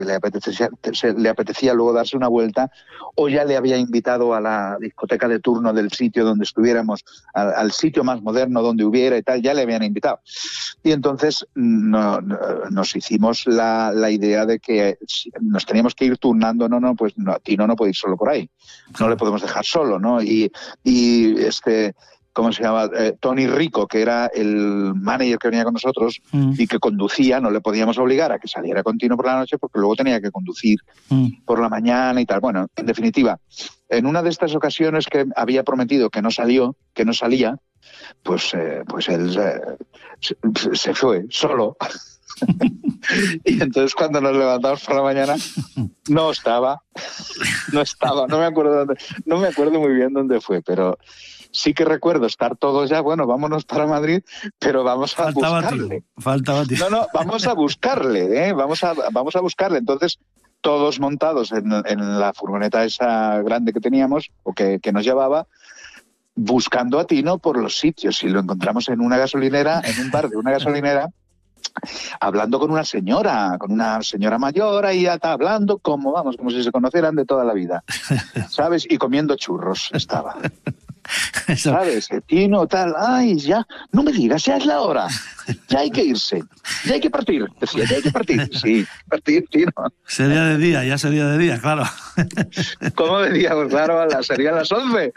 le apetecía luego darse una vuelta, o ya le había invitado a la discoteca de turno del sitio donde estuviéramos, al sitio más moderno donde hubiera y tal, ya le habían invitado. Y entonces nos hicimos la idea de que nos teníamos que ir turnando. Pues Tino no puede ir solo por ahí, no le podemos dejar solo, ¿no? Y ¿cómo se llama? Tony Rico, que era el manager que venía con nosotros y que conducía, no le podíamos obligar a que saliera con Tino por la noche porque luego tenía que conducir por la mañana y tal. Bueno, en definitiva, en una de estas ocasiones que había prometido que no salía, pues él se fue solo. Y entonces cuando nos levantamos por la mañana no estaba, no me acuerdo muy bien dónde fue, pero sí que recuerdo estar todos ya, bueno, vámonos para Madrid, pero vamos a buscarle. Faltaba tío. No, vamos a buscarle, vamos a buscarle. Entonces, todos montados en la furgoneta esa grande que teníamos, o que nos llevaba, buscando a Tino por los sitios. Y lo encontramos en una gasolinera, en un bar de una gasolinera, hablando con una señora mayor, ahí está hablando como si se conocieran de toda la vida, ¿sabes? Y comiendo churros estaba. ¿Sabes? Tino, tal, ay, ya, no me digas, ya es la hora, ya hay que irse, ya hay que partir, decía, ya hay que partir, sí, partir, Tino. Sería de día, claro. ¿Cómo de día? Pues claro, serían las 11,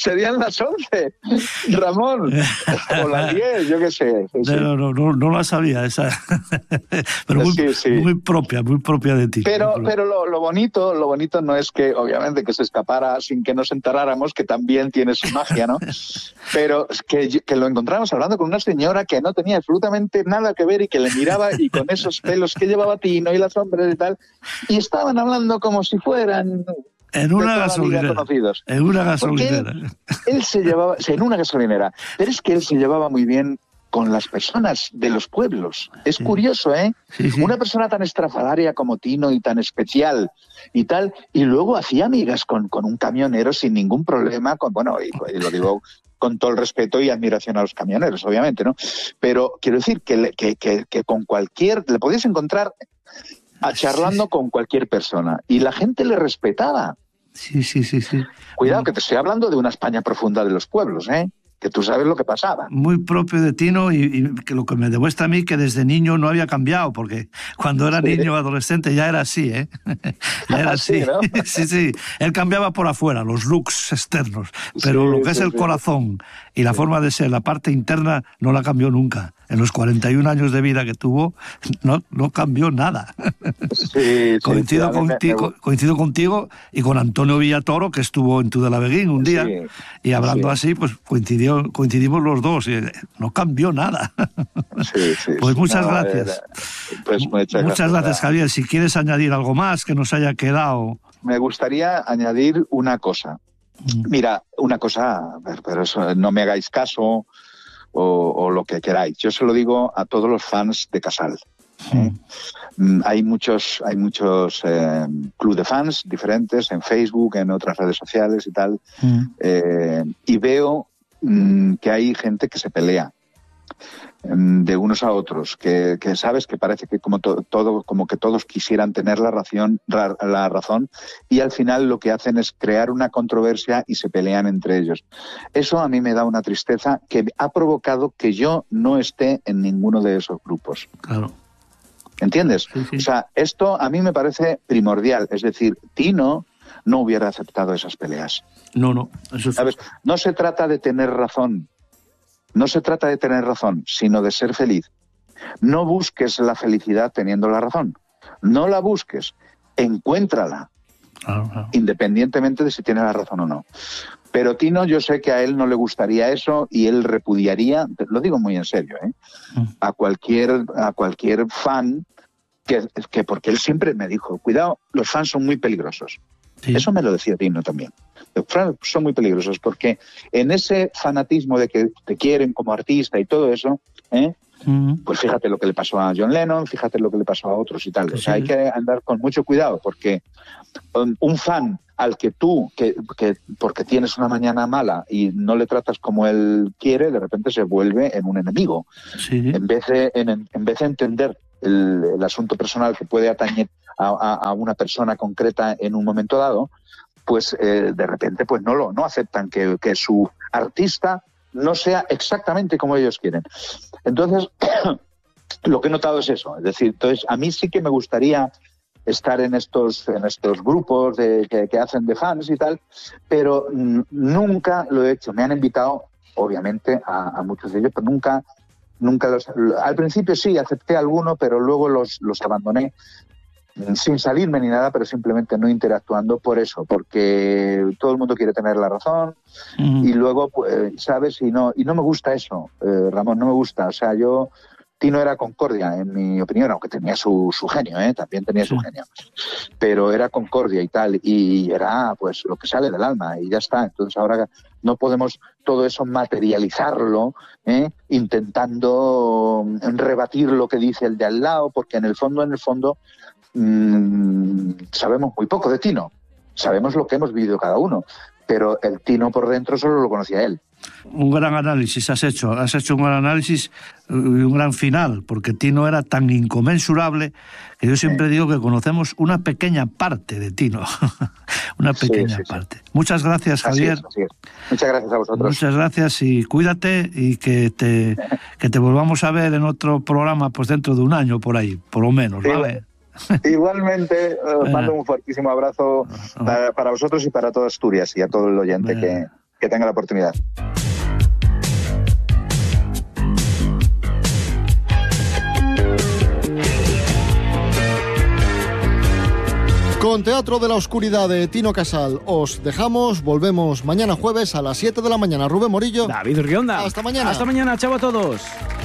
Ramón, o las 10, yo qué sé. Sí. No la sabía esa, pero muy propia de ti. Pero lo bonito no es que, obviamente, que se escapara sin que nos enteráramos, que también tiene su magia, ¿no? Pero que lo encontramos hablando con una señora que no tenía absolutamente nada que ver y que le miraba, y con esos pelos que llevaba Tino y las sombras y tal, y estaban hablando como si fueran en una gasolinera. En una gasolinera. Él se llevaba, en una gasolinera, pero es que él se llevaba muy bien con las personas de los pueblos. Es curioso, ¿eh? Sí. Una persona tan estrafalaria como Tino y tan especial y tal, y luego hacía amigas con un camionero sin ningún problema, y lo digo con todo el respeto y admiración a los camioneros, obviamente, ¿no? Pero quiero decir que con cualquier, le podías encontrar charlando con cualquier persona, y la gente le respetaba. Sí. Cuidado, que te estoy hablando de una España profunda de los pueblos, ¿eh? Que tú sabes lo que pasaba. Muy propio de Tino, y que lo que me demuestra a mí que desde niño no había cambiado, porque cuando era niño o adolescente ya era así, ¿eh? Ya era así, ¿no? Sí. Él cambiaba por afuera, los looks externos, pero lo que es el corazón y la forma de ser, la parte interna, no la cambió nunca. En los 41 años de vida que tuvo, no cambió nada. Coincido contigo y con Antonio Villatoro, que estuvo en Tudela-Beguín un día, y hablando así, pues coincidimos los dos, y no cambió nada. Pues muchas gracias. Muchas gracias, Javier. Si quieres añadir algo más que nos haya quedado. Me gustaría añadir una cosa. Mira, una cosa, pero eso, no me hagáis caso o lo que queráis. Yo se lo digo a todos los fans de Casal. Hay muchos club de fans diferentes en Facebook, en otras redes sociales y tal, y veo que hay gente que se pelea de unos a otros, que sabes, que parece que como que todos quisieran tener la razón, y al final lo que hacen es crear una controversia y se pelean entre ellos. Eso a mí me da una tristeza que ha provocado que yo no esté en ninguno de esos grupos. Claro. ¿Entiendes? Sí. O sea, esto a mí me parece primordial. Es decir, Tino no hubiera aceptado esas peleas. No. Eso es... ¿Sabes? No se trata de tener razón. No se trata de tener razón, sino de ser feliz. No busques la felicidad teniendo la razón. No la busques. Encuéntrala. Claro. Independientemente de si tiene la razón o no. Pero Tino, yo sé que a él no le gustaría eso, y él repudiaría, lo digo muy en serio, a cualquier fan que porque él siempre me dijo, cuidado, los fans son muy peligrosos. Sí. Eso me lo decía Tino también. Los fans son muy peligrosos porque en ese fanatismo de que te quieren como artista y todo eso, pues fíjate lo que le pasó a John Lennon, fíjate lo que le pasó a otros y tal. O sea, hay que andar con mucho cuidado, porque un fan al que tú, porque tienes una mañana mala y no le tratas como él quiere, de repente se vuelve en un enemigo. Sí. En vez de entender el asunto personal que puede atañer a una persona concreta en un momento dado, pues de repente pues no aceptan que su artista no sea exactamente como ellos quieren. Entonces, lo que he notado es eso. Es decir, entonces, a mí sí que me gustaría estar en estos grupos que hacen de fans y tal, pero nunca lo he hecho. Me han invitado, obviamente, a muchos de ellos, pero nunca al principio sí, acepté alguno, pero luego los abandoné, sin salirme ni nada, pero simplemente no interactuando por eso, porque todo el mundo quiere tener la razón y luego, pues, ¿sabes? Y no me gusta eso, Ramón, no me gusta. O sea, Tino era concordia, en mi opinión, aunque tenía su genio, también tenía su genio, pero era concordia y tal, y era pues lo que sale del alma y ya está. Entonces ahora no podemos todo eso materializarlo, intentando rebatir lo que dice el de al lado, porque en el fondo sabemos muy poco de Tino, sabemos lo que hemos vivido cada uno, pero el Tino por dentro solo lo conocía él. Un gran análisis has hecho un gran análisis y un gran final, porque Tino era tan inconmensurable que yo siempre digo que conocemos una pequeña parte de Tino, una pequeña parte. Muchas gracias, Javier. Así es. Muchas gracias a vosotros. Muchas gracias y cuídate y que te volvamos a ver en otro programa pues dentro de un año por ahí, por lo menos, ¿vale? Igualmente, os mando un fuertísimo abrazo para vosotros y para toda Asturias y a todo el oyente que tenga la oportunidad. Con Teatro de la Oscuridad de Tino Casal os dejamos, volvemos mañana jueves a las 7 de la mañana. Rubén Morillo. David Rionda. Hasta mañana. Hasta mañana, chao a todos.